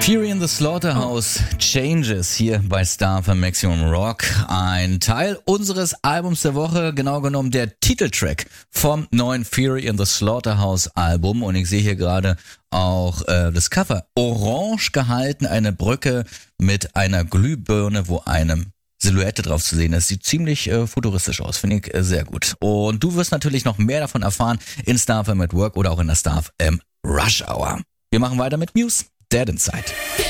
Fury in the Slaughterhouse Changes hier bei Star für Maximum Rock. Ein Teil unseres Albums der Woche, genau genommen der Titeltrack vom neuen Fury in the Slaughterhouse Album. Und ich sehe hier gerade auch das Cover orange gehalten, eine Brücke mit einer Glühbirne, wo eine Silhouette drauf zu sehen ist. Sieht ziemlich futuristisch aus, finde ich sehr gut. Und du wirst natürlich noch mehr davon erfahren in Star FM at Work oder auch in der Star FM Rush Hour. Wir machen weiter mit Muse, Dead Inside.